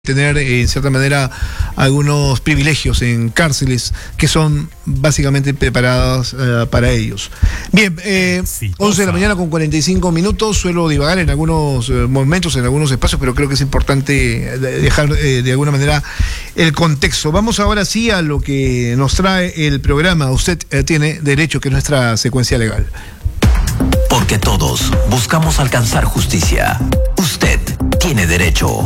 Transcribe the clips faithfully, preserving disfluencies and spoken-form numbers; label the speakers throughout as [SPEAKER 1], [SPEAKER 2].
[SPEAKER 1] tener en cierta manera algunos privilegios en cárceles que son básicamente preparadas uh, para ellos. Bien, eh, sí, once de la mañana con cuarenta y cinco minutos. Suelo divagar en algunos uh, momentos, en algunos espacios, pero creo que es importante dejar eh, de alguna manera el contexto. Vamos ahora sí a lo que nos trae el programa. Usted eh, tiene derecho, que es nuestra secuencia legal.
[SPEAKER 2] Porque todos buscamos alcanzar justicia. Usted tiene derecho.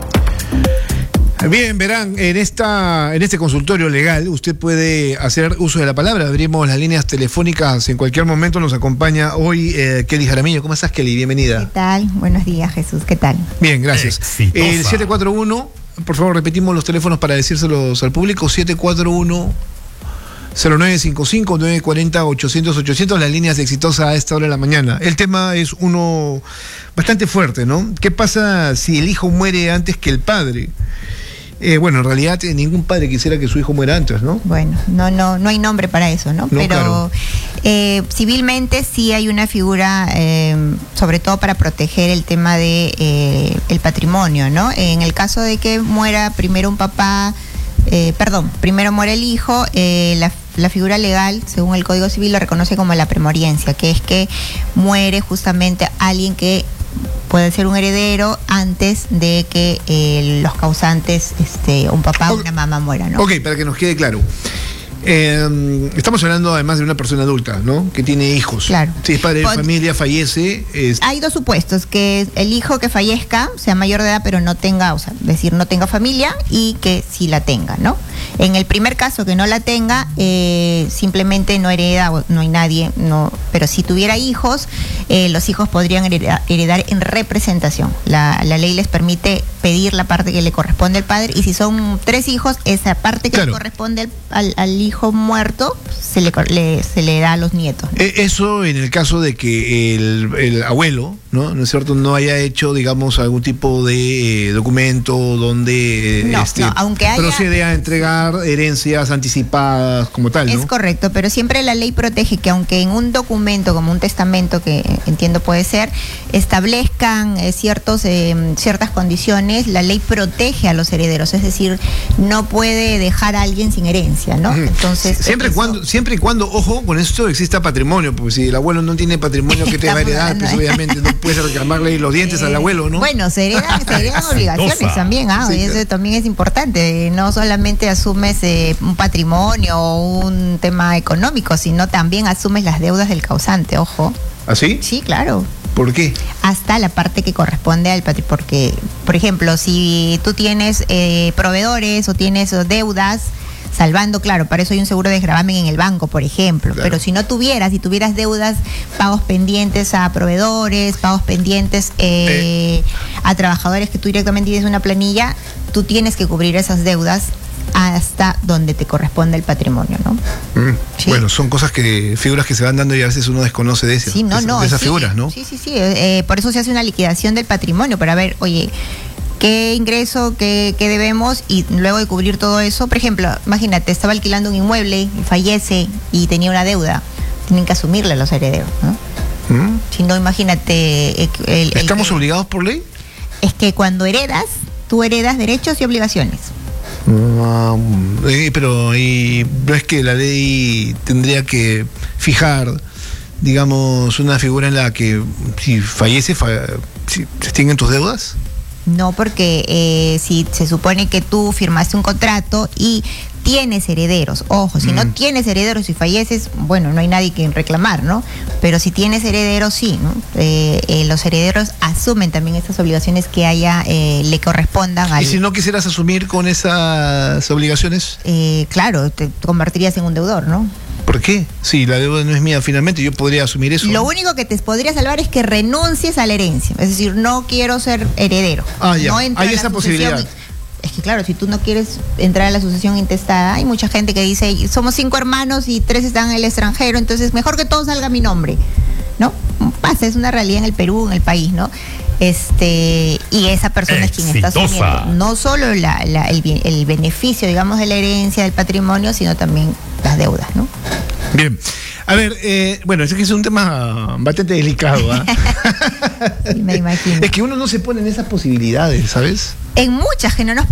[SPEAKER 1] Bien, verán, en esta en este consultorio legal usted puede hacer uso de la palabra. Abrimos las líneas telefónicas en cualquier momento. Nos acompaña hoy eh, Kelly Jaramillo. ¿Cómo estás, Kelly? Bienvenida.
[SPEAKER 3] ¿Qué tal? Buenos días, Jesús. ¿Qué tal?
[SPEAKER 1] Bien, gracias.
[SPEAKER 4] Exitosa.
[SPEAKER 1] El siete cuatro uno, por favor, repetimos los teléfonos para decírselos al público. siete cuatro uno, cero nueve cinco cinco, nueve cuatro cero, ochocientos, ochocientos, las líneas de Exitosa a esta hora de la mañana. El tema es uno bastante fuerte, ¿no? ¿Qué pasa si el hijo muere antes que el padre? Eh, bueno, en realidad ningún padre quisiera que su hijo muera antes, ¿no?
[SPEAKER 3] Bueno, no, no, no hay nombre para eso, ¿no?
[SPEAKER 1] No,
[SPEAKER 3] Pero
[SPEAKER 1] claro.
[SPEAKER 3] eh, civilmente sí hay una figura, eh, sobre todo para proteger el tema de eh, el patrimonio, ¿no? En el caso de que muera primero un papá, eh, perdón, primero muere el hijo, eh, la La figura legal, según el Código Civil, lo reconoce como la primoriencia, que es que muere justamente alguien que puede ser un heredero antes de que eh, los causantes, este, un papá o
[SPEAKER 1] Ok.
[SPEAKER 3] una mamá muera, ¿no?
[SPEAKER 1] Ok, para que nos quede claro. Eh, estamos hablando además de una persona adulta, ¿no? Que tiene hijos.
[SPEAKER 3] Claro.
[SPEAKER 1] Si es padre de
[SPEAKER 3] Pod-
[SPEAKER 1] familia, fallece. Es...
[SPEAKER 3] Hay dos supuestos, que el hijo que fallezca sea mayor de edad pero no tenga, o sea, es decir, no tenga familia, y que sí la tenga, ¿no? En el primer caso que no la tenga, eh, simplemente no hereda, o no hay nadie, no, pero si tuviera hijos, eh, los hijos podrían heredar, heredar en representación. La, la ley les permite pedir la parte que le corresponde al padre, y si son tres hijos, esa parte que
[SPEAKER 1] Claro.
[SPEAKER 3] le corresponde al, al, al hijo muerto se le, cor- le- se le da a los nietos.
[SPEAKER 1] Eh, Eso en el caso de que el, el abuelo, ¿no? ¿No es cierto? No haya hecho, digamos, algún tipo de eh, documento donde eh,
[SPEAKER 3] No,
[SPEAKER 1] este,
[SPEAKER 3] no, aunque haya-
[SPEAKER 1] procede a entregar herencias anticipadas como tal, ¿no?
[SPEAKER 3] Es correcto, pero siempre la ley protege que aunque en un documento como un testamento, que entiendo puede ser, establezcan eh, ciertos eh, ciertas condiciones, la ley protege a los herederos, es decir, no puede dejar a alguien sin herencia, ¿no?
[SPEAKER 1] Ujú.
[SPEAKER 3] Entonces,
[SPEAKER 1] Siempre y
[SPEAKER 3] eso-
[SPEAKER 1] cuando, siempre y cuando, ojo, con esto exista patrimonio, porque si el abuelo no tiene patrimonio que te va a
[SPEAKER 3] Estamos
[SPEAKER 1] heredar,
[SPEAKER 3] hablando
[SPEAKER 1] pues
[SPEAKER 3] de-
[SPEAKER 1] obviamente no puedes reclamarle los dientes
[SPEAKER 3] Eh,
[SPEAKER 1] al abuelo, ¿no?
[SPEAKER 3] Bueno, se heredan, se heredan obligaciones
[SPEAKER 4] Exitosa.
[SPEAKER 3] también, ah,
[SPEAKER 1] Sí,
[SPEAKER 3] y eso
[SPEAKER 1] claro.
[SPEAKER 3] también es importante. No solamente asumes eh, un patrimonio o un tema económico, sino también asumes las deudas del causante, ojo.
[SPEAKER 1] ¿Así?
[SPEAKER 3] Sí, claro.
[SPEAKER 1] ¿Por qué?
[SPEAKER 3] Hasta la parte que corresponde al patrimonio, porque, por ejemplo, si tú tienes eh, proveedores o tienes eh, deudas, salvando, claro, para eso hay un seguro de desgravamen en el banco, por ejemplo,
[SPEAKER 1] Claro.
[SPEAKER 3] pero si no tuvieras, si tuvieras deudas, pagos pendientes a proveedores, pagos pendientes eh, a trabajadores que tú directamente tienes una planilla, tú tienes que cubrir esas deudas hasta donde te corresponde el patrimonio, ¿no?
[SPEAKER 1] Mm.
[SPEAKER 3] Sí.
[SPEAKER 1] Bueno, son cosas que, figuras que se van dando y a veces uno desconoce de esas,
[SPEAKER 3] Sí, no,
[SPEAKER 1] de,
[SPEAKER 3] no.
[SPEAKER 1] de esas
[SPEAKER 3] sí,
[SPEAKER 1] figuras, ¿no?
[SPEAKER 3] Sí, sí, sí. eh, por eso se hace una liquidación del patrimonio, para ver, oye, qué ingreso, qué, qué debemos, y luego de cubrir todo eso, por ejemplo, imagínate, estaba alquilando un inmueble, fallece y tenía una deuda, tienen que asumirle los herederos, ¿no?
[SPEAKER 1] Mm.
[SPEAKER 3] Si no, imagínate... eh, el- el
[SPEAKER 1] ¿Estamos
[SPEAKER 3] que-
[SPEAKER 1] obligados por ley?
[SPEAKER 3] Es que cuando heredas, tú heredas derechos y obligaciones.
[SPEAKER 1] Ah, eh, pero y, no es que la ley tendría que fijar, digamos, una figura en la que si fallece, fa- si se extinguen tus deudas.
[SPEAKER 3] No, porque eh, si se supone que tú firmaste un contrato y tienes herederos, ojo, si no
[SPEAKER 1] Mm.
[SPEAKER 3] tienes herederos y falleces, bueno, no hay nadie que reclamar, ¿no? Pero si tienes herederos, sí, ¿no? Eh, eh, los herederos asumen también estas obligaciones que haya, eh, le correspondan al...
[SPEAKER 1] Y si no quisieras asumir con esas obligaciones,
[SPEAKER 3] eh, claro, te convertirías en un deudor, ¿no?
[SPEAKER 1] ¿por qué? Si la deuda no es mía, finalmente yo podría asumir eso.
[SPEAKER 3] Lo único que te podría salvar es que renuncies a la herencia, es decir, no quiero ser heredero.
[SPEAKER 1] Ah, ya.
[SPEAKER 3] No entro
[SPEAKER 1] Hay
[SPEAKER 3] a la
[SPEAKER 1] esa
[SPEAKER 3] sucesión.
[SPEAKER 1] posibilidad.
[SPEAKER 3] Es que claro, si tú no quieres entrar a la sucesión intestada, hay mucha gente que dice, somos cinco hermanos y tres están en el extranjero, entonces mejor que todo salga mi nombre, ¿no? Pasa, es una realidad en el Perú, en el país, ¿no? Este, y esa persona es quien está
[SPEAKER 4] Exitosa.
[SPEAKER 3] asumiendo no solo la, la- el, bien- el beneficio, digamos, de la herencia, del patrimonio, sino también las deudas, ¿no?
[SPEAKER 1] Bien, A ver, eh, bueno, es que es un tema bastante delicado. ¿eh?
[SPEAKER 3] Sí, me imagino.
[SPEAKER 1] Es que uno no se pone en esas posibilidades, ¿sabes?
[SPEAKER 3] En muchas que no nos